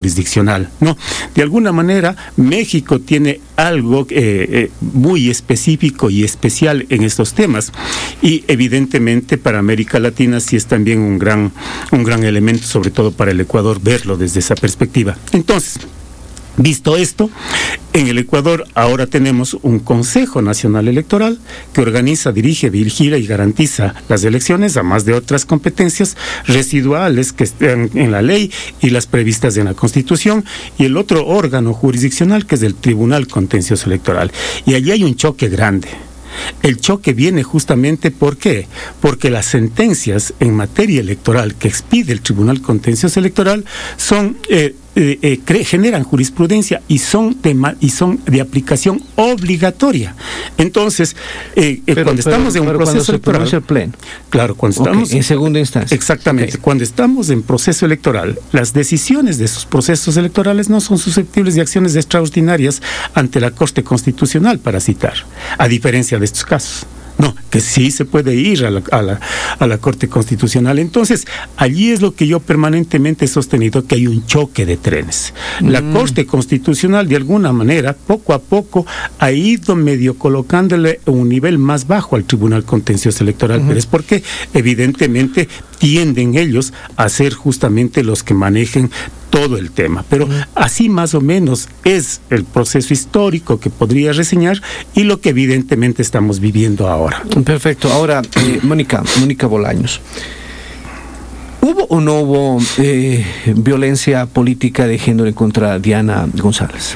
jurisdiccional, ¿no? De alguna manera, México tiene algo muy específico y especial en estos temas, y evidentemente para América Latina sí es también un gran elemento, sobre todo para el Ecuador, verlo desde esa perspectiva. Entonces, visto esto, en el Ecuador ahora tenemos un Consejo Nacional Electoral que organiza, dirige, vigila y garantiza las elecciones, además de otras competencias residuales que están en la ley y las previstas en la Constitución, y el otro órgano jurisdiccional que es el Tribunal Contencioso Electoral. Y allí hay un choque grande. El choque viene justamente, ¿por qué? Porque las sentencias en materia electoral que expide el Tribunal Contencioso Electoral son generan jurisprudencia y son de aplicación obligatoria. Entonces, cuando estamos en un proceso electoral, el pleno. Claro, cuando estamos en segunda instancia. Exactamente. Cuando estamos en proceso electoral, las decisiones de esos procesos electorales no son susceptibles de acciones extraordinarias ante la Corte Constitucional, para citar, a diferencia de estos casos. No, que sí se puede ir a la Corte Constitucional. Entonces, allí es lo que yo permanentemente he sostenido, que hay un choque de trenes. La Corte Constitucional, de alguna manera, poco a poco, ha ido medio colocándole un nivel más bajo al Tribunal Contencioso Electoral, pero es porque, evidentemente, tienden ellos a ser justamente los que manejen todo el tema, pero así más o menos es el proceso histórico que podría reseñar y lo que evidentemente estamos viviendo ahora. Perfecto. Ahora, Mónica Bolaños, ¿hubo o no hubo violencia política de género en contra de Diana González?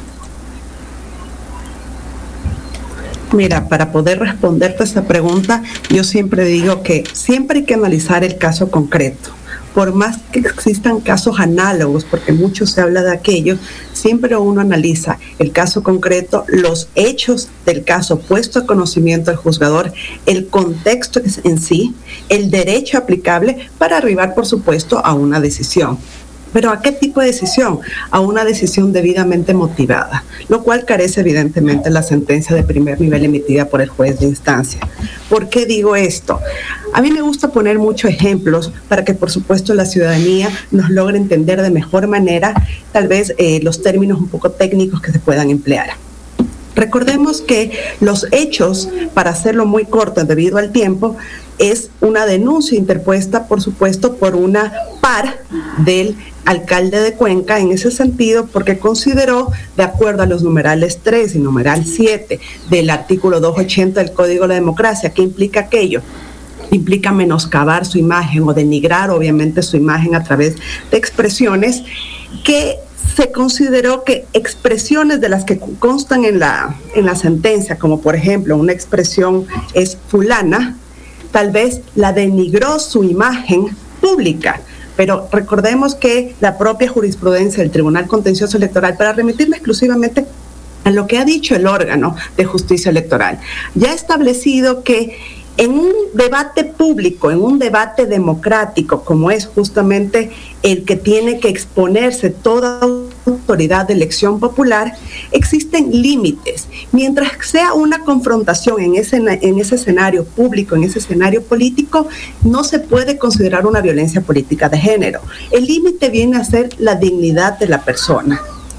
Mira, para poder responderte a esa pregunta, yo siempre digo que siempre hay que analizar el caso concreto. Por más que existan casos análogos, porque mucho se habla de aquellos, siempre uno analiza el caso concreto, los hechos del caso puesto a conocimiento del juzgador, el contexto en sí, el derecho aplicable para arribar, por supuesto, a una decisión. ¿Pero a qué tipo de decisión? A una decisión debidamente motivada, lo cual carece evidentemente la sentencia de primer nivel emitida por el juez de instancia. ¿Por qué digo esto? A mí me gusta poner muchos ejemplos para que, por supuesto, la ciudadanía nos logre entender de mejor manera, tal vez los términos un poco técnicos que se puedan emplear. Recordemos que los hechos, para hacerlo muy corto debido al tiempo, es una denuncia interpuesta, por supuesto, por una par del alcalde de Cuenca, en ese sentido, porque consideró, de acuerdo a los numerales 3 y numeral 7 del artículo 280 del Código de la Democracia, ¿qué implica aquello? Implica menoscabar su imagen o denigrar, obviamente, su imagen a través de expresiones que se consideró que expresiones de las que constan en la sentencia, como por ejemplo una expresión es fulana, tal vez la denigró su imagen pública. Pero recordemos que la propia jurisprudencia del Tribunal Contencioso Electoral, para remitirme exclusivamente a lo que ha dicho el órgano de justicia electoral, ya ha establecido que en un debate público, en un debate democrático, como es justamente el que tiene que exponerse toda autoridad de elección popular, existen límites. Mientras sea una confrontación en ese escenario público, en ese escenario político, no se puede considerar una violencia política de género. El límite viene a ser la dignidad de la persona.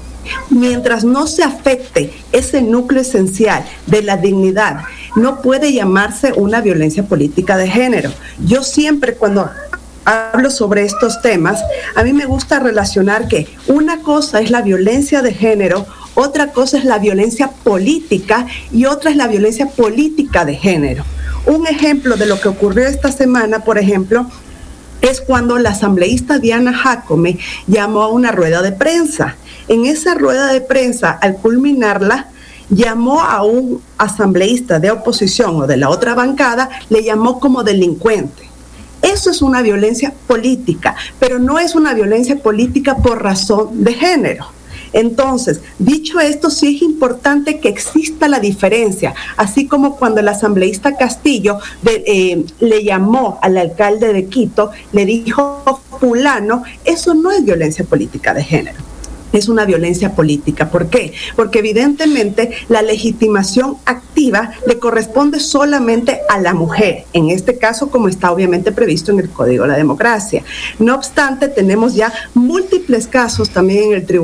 Mientras no se afecte ese núcleo esencial de la dignidad, no puede llamarse una violencia política de género. Yo siempre, cuando hablo sobre estos temas, a mí me gusta relacionar que una cosa es la violencia de género, otra cosa es la violencia política y otra es la violencia política de género. Un ejemplo de lo que ocurrió esta semana, por ejemplo, es cuando la asambleísta Diana Jacome llamó a una rueda de prensa. En esa rueda de prensa, al culminarla, llamó a un asambleísta de oposición o de la otra bancada, le llamó como delincuente. Eso es una violencia política, pero no es una violencia política por razón de género. Entonces, dicho esto, sí es importante que exista la diferencia, así como cuando el asambleísta Castillo le llamó al alcalde de Quito, le dijo fulano, eso no es violencia política de género. Es una violencia política. ¿Por qué? Porque evidentemente la legitimación activa le corresponde solamente a la mujer, en este caso como está obviamente previsto en el Código de la Democracia. No obstante, tenemos ya múltiples casos también en el Tribunal